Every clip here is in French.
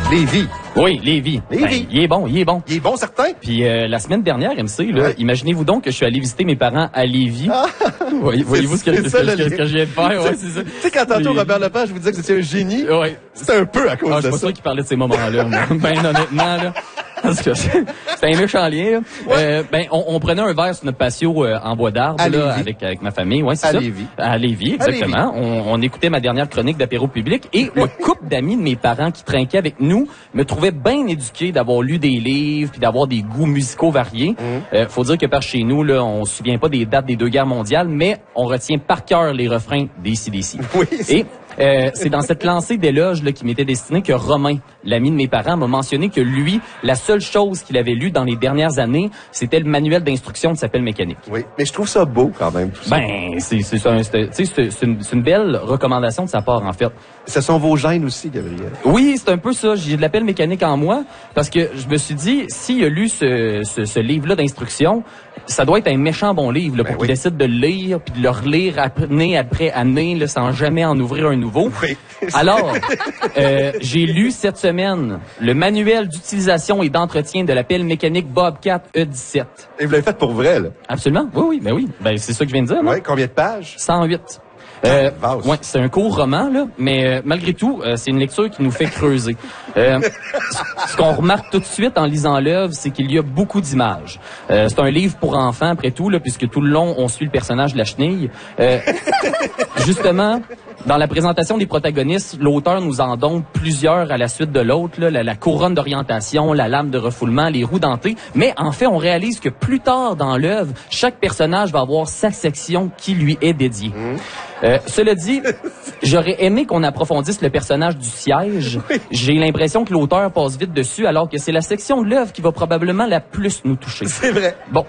Lévis. Oui, Lévis. Lévis. Ben, il est bon, il est bon. Il est bon, certain. Puis la semaine dernière, MC, là, Ouais. imaginez-vous donc que je suis allé visiter mes parents à Lévis. Ah. Voyez-vous ce que je viens de faire? Ouais, c'est ça. Tu sais, quand tantôt Robert Lepage vous disait que c'était un génie, Ouais. c'était un peu à cause Je de suis pas ça. sûr qu'il parlait de ces moments-là. Ben honnêtement, là. Parce que c'est un méchant lien, là. Ouais. On prenait un verre sur notre patio en bois d'arbre, À là, Lévis. avec ma famille. Ouais, c'est À ça. Lévis. À Lévis, exactement. On écoutait ma dernière chronique d'apéro public et le couple d'amis de mes parents qui trinquaient avec nous me trouvait bien éduqué d'avoir lu des livres puis d'avoir des goûts musicaux variés. Faut dire que par chez nous, là, on se souvient pas des dates des 2 guerres mondiales, mais on retient par cœur les refrains des AC/DC. Oui. Et c'est dans cette lancée d'éloges là, qui m'était destinée que Romain, l'ami de mes parents, m'a mentionné que lui, la seule chose qu'il avait lue dans les dernières années, c'était le manuel d'instruction de sa pelle mécanique. Oui, mais je trouve ça beau quand même, tout ça. Ben, c'est une belle recommandation de sa part, en fait. Ce sont vos gènes aussi, Gabriel. Oui, c'est un peu ça. J'ai de la pelle mécanique en moi parce que je me suis dit, s'il a lu ce livre-là d'instruction, ça doit être un méchant bon livre là, pour qu'il décide de le lire puis de le relire année après année là, sans jamais en ouvrir un nouveau. Oui. Alors, j'ai lu cette semaine le manuel d'utilisation et d'entretien de la pelle mécanique Bobcat E17. Et vous l'avez fait pour vrai, là. Absolument. Oui, ben oui. Ben c'est ça que je viens de dire, non? Oui, combien de pages? 108. Vaste. Ouais, c'est un court roman là, mais malgré tout, c'est une lecture qui nous fait creuser. Ce qu'on remarque tout de suite en lisant l'œuvre, c'est qu'il y a beaucoup d'images. C'est un livre pour enfants après tout là, puisque tout le long on suit le personnage de la chenille. Justement, dans la présentation des protagonistes, l'auteur nous en donne plusieurs à la suite de l'autre, là, la couronne d'orientation, la lame de refoulement, les roues dentées. Mais en fait, on réalise que plus tard dans l'œuvre, chaque personnage va avoir sa section qui lui est dédiée. Cela dit, j'aurais aimé qu'on approfondisse le personnage du siège. J'ai l'impression que l'auteur passe vite dessus, alors que c'est la section de l'œuvre qui va probablement la plus nous toucher. C'est vrai. Bon.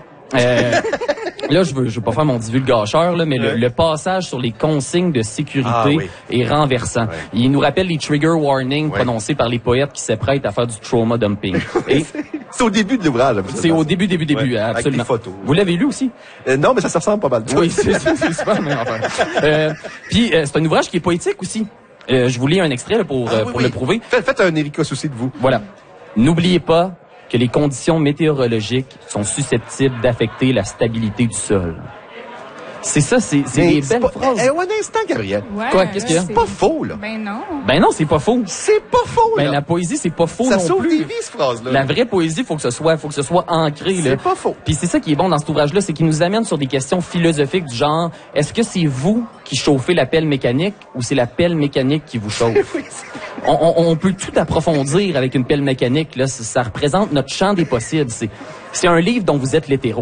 Là, je veux pas faire mon divulgateur, là, mais le passage sur les consignes de sécurité est renversant. Ouais. Il nous rappelle les trigger warnings prononcés par les poètes qui s'apprêtent à faire du trauma dumping. Et C'est au début de l'ouvrage. c'est au début, Ouais, absolument. avec les photos. Vous l'avez lu aussi? Non, mais ça se ressemble pas mal. Oui, c'est super, mais enfin. Puis, c'est un ouvrage qui est poétique aussi. Je vous lis un extrait là, pour le prouver. Faites un Erika souci de vous. Voilà. N'oubliez pas que les conditions météorologiques sont susceptibles d'affecter la stabilité du sol. C'est ça, c'est des belles phrases. Un instant, Gabriel. Ouais, Quoi, qu'est-ce qu'il y a? C'est pas faux, là. Ben non. Ben non, c'est pas faux. C'est pas faux, là. Ben la poésie, c'est pas faux Ça non sauve plus. des vies, cette phrase-là. La vraie poésie, faut que ce soit ancré, là. C'est pas faux. Puis c'est ça qui est bon dans cet ouvrage-là, c'est qu'il nous amène sur des questions philosophiques du genre, est-ce que c'est vous qui chauffez la pelle mécanique ou c'est la pelle mécanique qui vous chauffe? On peut tout approfondir avec une pelle mécanique, là. Ça représente notre champ des possibles. C'est un livre dont vous êtes l'hétéro.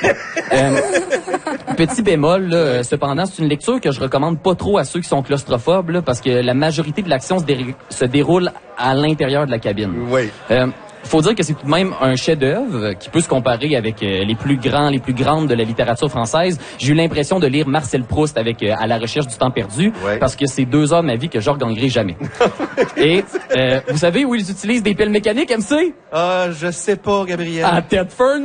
Petit bémol, là, cependant, c'est une lecture que je recommande pas trop à ceux qui sont claustrophobes, là, parce que la majorité de l'action se déroule à l'intérieur de la cabine. Oui. Faut dire que c'est tout de même un chef-d'œuvre qui peut se comparer avec les plus grandes de la littérature française. J'ai eu l'impression de lire Marcel Proust avec À la recherche du temps perdu, parce que c'est 2 heures de ma vie que je regagnerai jamais. Et vous savez où ils utilisent des pelles mécaniques, MC? Je sais pas, Gabriel. À Thetford,